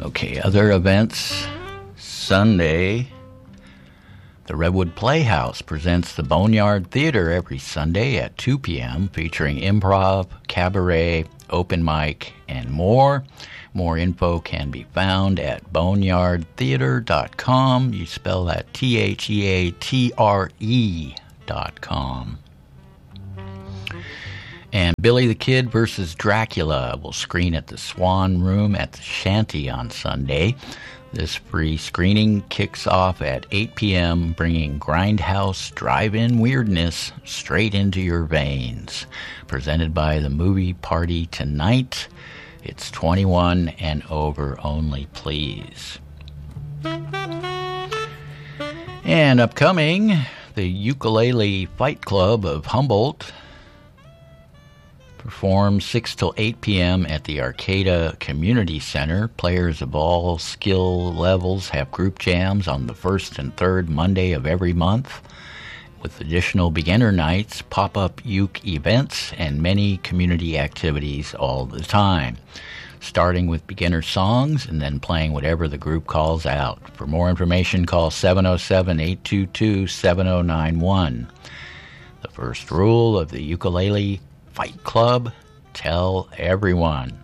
Okay, other events. Sunday, the Redwood Playhouse presents the Boneyard Theater every Sunday at 2 p.m., featuring improv, cabaret, open mic, and more. More info can be found at boneyardtheater.com. You spell that THEATRE.com. And Billy the Kid versus Dracula will screen at the Swan Room at the Shanty on Sunday. This free screening kicks off at 8 p.m., bringing grindhouse drive-in weirdness straight into your veins. Presented by the Movie Party Tonight. It's 21 and over only, please. And upcoming, the Ukulele Fight Club of Humboldt performs 6 till 8 p.m. at the Arcata Community Center. Players of all skill levels have group jams on the first and third Monday of every month, with additional beginner nights, pop-up uke events, and many community activities all the time, starting with beginner songs and then playing whatever the group calls out. For more information, call 707-822-7091. The first rule of the Ukulele Fight Club: tell everyone.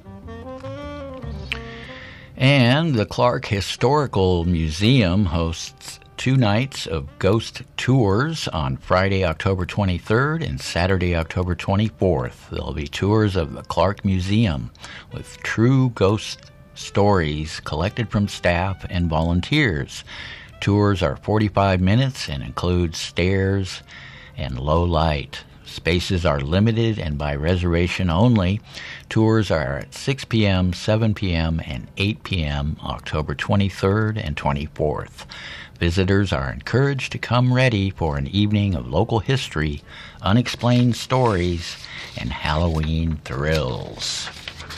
And the Clark Historical Museum hosts 2 nights of ghost tours on Friday, October 23rd and Saturday, October 24th. There'll be tours of the Clark Museum with true ghost stories collected from staff and volunteers. Tours are 45 minutes and include stairs and low light. Spaces are limited and by reservation only. Tours are at 6 p.m., 7 p.m., and 8 p.m. October 23rd and 24th. Visitors are encouraged to come ready for an evening of local history, unexplained stories, and Halloween thrills.